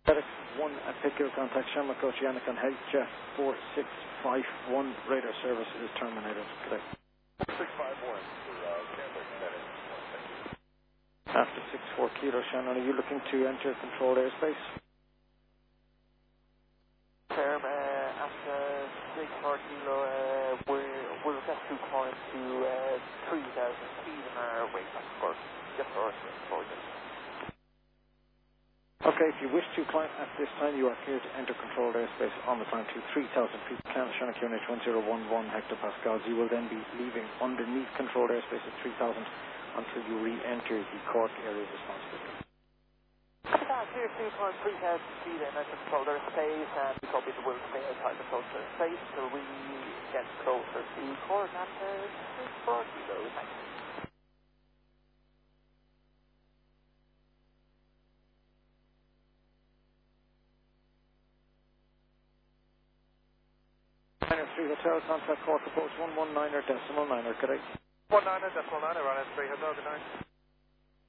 FedEx 1 at Pickhill, contact Shamrock Oceanic on HF 4651. Radar service is terminated. Correct. 4651 for Shamrock FedEx 1. After 64 Kilo, Shannon, are you looking to enter controlled airspace? Term, after 64 Kilo, we'll get to climb to 3,000 feet in our way back first. Just for us, Okay, if you wish to climb at this time, you are clear to enter controlled airspace on the climb to 3,000 feet. Canada Shannon QNH 1011 hectopascals. You will then be leaving underneath controlled airspace at 3,000 until you re-enter the Cork area responsibility. Here to climb 3,000 feet in enter controlled airspace, and we copy the will stay outside the controlled airspace till we get closer to Cork after 64 kilos. Thank you. Niner 3 Hotel, contact Cork approach 119er decimal 9er, correct? 19er decimal 9er, run at 3 Hotel, good night.